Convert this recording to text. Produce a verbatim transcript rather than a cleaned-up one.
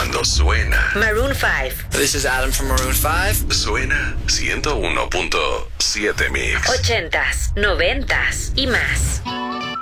cuando suena. Maroon five. This is Adam from Maroon five. Suena ciento uno punto siete Mix. Ochentas, noventas y más.